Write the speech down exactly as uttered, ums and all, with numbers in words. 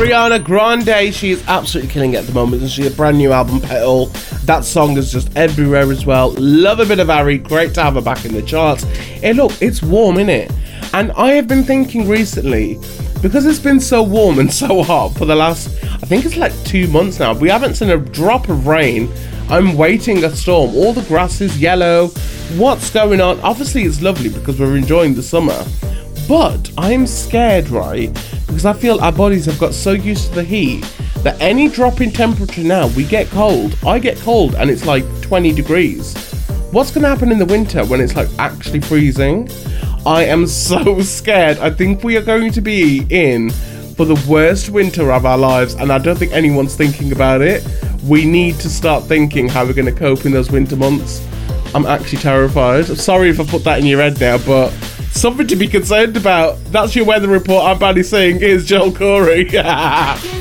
Ariana Grande, she is absolutely killing it at the moment. And she has a brand new album, Petal. That song is just everywhere as well. Love a bit of Ari. Great to have her back in the charts. Hey, look, it's warm, innit? And I have been thinking recently, because it's been so warm and so hot for the last, I think it's like two months now. We haven't seen a drop of rain. I'm waiting a storm. All the grass is yellow. What's going on? Obviously, it's lovely because we're enjoying the summer. But I'm scared, right? Because I feel our bodies have got so used to the heat that any drop in temperature now, we get cold. I get cold and it's like twenty degrees. What's going to happen in the winter when it's like actually freezing? I am so scared. I think we are going to be in for the worst winter of our lives, and I don't think anyone's thinking about it. We need to start thinking how we're going to cope in those winter months. I'm actually terrified. Sorry if I put that in your head now, but something to be concerned about. That's your weather report. I'm badly saying, here's Joel Corey.